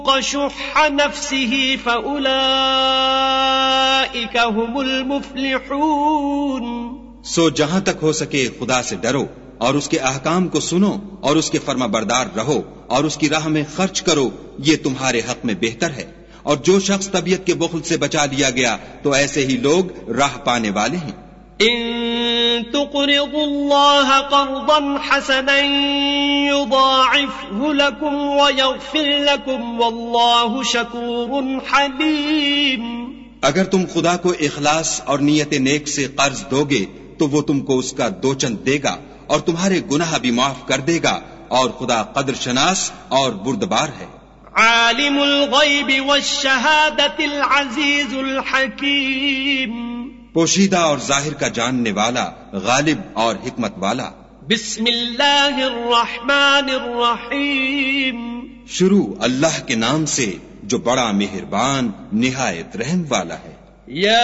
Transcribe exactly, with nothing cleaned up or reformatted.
شح نفسه فأولئك هم المفلحون. سو جہاں تک ہو سکے خدا سے ڈرو اور اس کے احکام کو سنو اور اس کے فرما بردار رہو اور اس کی راہ میں خرچ کرو، یہ تمہارے حق میں بہتر ہے. اور جو شخص طبیعت کے بخل سے بچا لیا گیا تو ایسے ہی لوگ راہ پانے والے ہیں. ان تقرضوا الله قرضا حسنا يضاعفه لكم ويغفر لكم والله شكور حليم. اگر تم خدا کو اخلاص اور نیت نیک سے قرض دو گے تو وہ تم کو اس کا دو چند دے گا اور تمہارے گناہ بھی معاف کر دے گا، اور خدا قدر شناس اور بردبار ہے. عالم الغیب والشہادۃ العزیز الحکیم. پوشیدہ اور ظاہر کا جاننے والا، غالب اور حکمت والا. بسم اللہ الرحمن الرحیم. شروع اللہ کے نام سے جو بڑا مہربان نہایت رحم والا ہے. یا